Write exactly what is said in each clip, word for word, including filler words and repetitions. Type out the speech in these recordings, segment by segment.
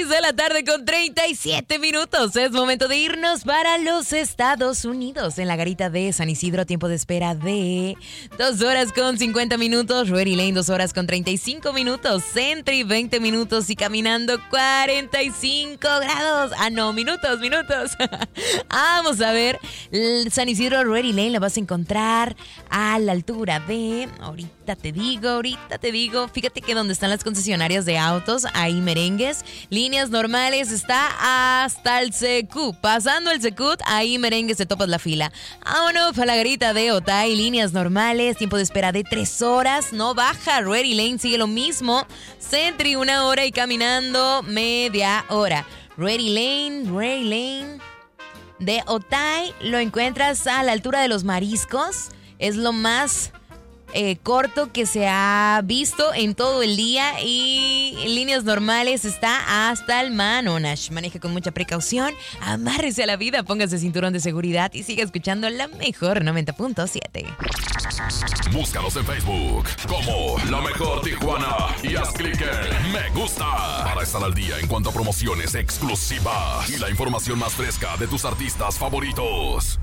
seis de la tarde con treinta y siete minutos. Es momento de irnos para los Estados Unidos. En la garita de San Isidro, tiempo de espera de dos horas con cincuenta minutos. Ready Lane, dos horas con treinta y cinco minutos. Sentry, veinte minutos. Y caminando, cuarenta y cinco grados. Ah, no, minutos, minutos. Vamos a ver. San Isidro, Ready Lane, la vas a encontrar a la altura de... Ahorita te digo, ahorita te digo. Fíjate que donde están las concesionarias de autos, ahí merengues. Líneas normales está hasta el Secut. Pasando el Secut, ahí merengues, te topas la fila. Vámonos a la garita de Otay. Líneas normales, tiempo de espera de tres horas. No baja. Ready Lane sigue lo mismo. Sentry, una hora y caminando media hora. Ready Lane, Ready Lane de Otay lo encuentras a la altura de los mariscos. Es lo más eh, corto que se ha visto en todo el día. Y en líneas normales está hasta el Manonash. Maneje con mucha precaución, amárrese a la vida, póngase cinturón de seguridad y siga escuchando la mejor noventa punto siete. Búscanos en Facebook como La Mejor Tijuana y haz clic en Me Gusta para estar al día en cuanto a promociones exclusivas y la información más fresca de tus artistas favoritos.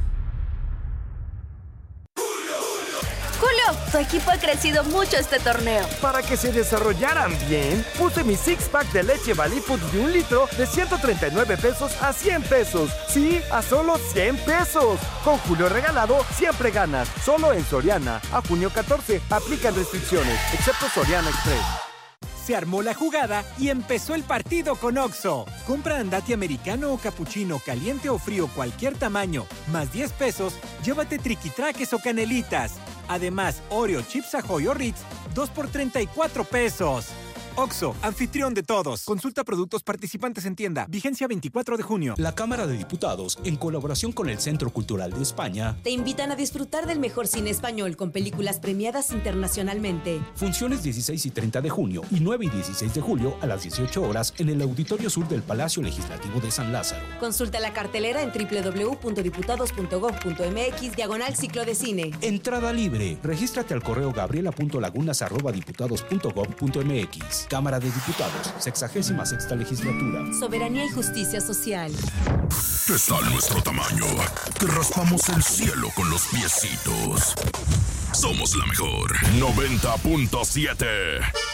Julio, tu equipo ha crecido mucho este torneo. Para que se desarrollaran bien, puse mi six-pack de leche Valley Foods de un litro de ciento treinta y nueve pesos a cien pesos. Sí, a solo cien pesos. Con Julio regalado, siempre ganas. Solo en Soriana. A junio catorce, aplican restricciones, excepto Soriana Express. Se armó la jugada y empezó el partido con Oxxo. Compra andati americano o capuchino, caliente o frío, cualquier tamaño, más diez pesos, llévate triquitraques o canelitas. Además, Oreo, Chips Ahoy o Ritz, dos por treinta y cuatro pesos. Oxxo, anfitrión de todos. Consulta productos participantes en tienda. Vigencia veinticuatro de junio. La Cámara de Diputados, en colaboración con el Centro Cultural de España, te invitan a disfrutar del mejor cine español con películas premiadas internacionalmente. Funciones dieciséis y treinta de junio y nueve y dieciséis de julio a las dieciocho horas en el Auditorio Sur del Palacio Legislativo de San Lázaro. Consulta la cartelera en doble u doble u doble u punto diputados punto gob punto mx diagonal ciclo de cine. Entrada libre. Regístrate al correo gabriela punto lagunas arroba diputados punto gob punto mx. Cámara de Diputados, sexagésima sexta legislatura. Soberanía y justicia social. ¿Qué tal nuestro tamaño? Te raspamos el cielo con los piecitos. Somos la mejor noventa punto siete.